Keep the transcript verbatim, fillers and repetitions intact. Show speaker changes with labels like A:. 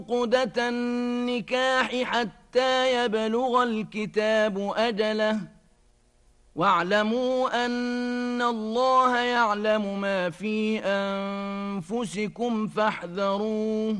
A: عقدة النكاح حتى يبلغ الكتاب أجله واعلموا أن الله يعلم ما في أنفسكم فاحذروه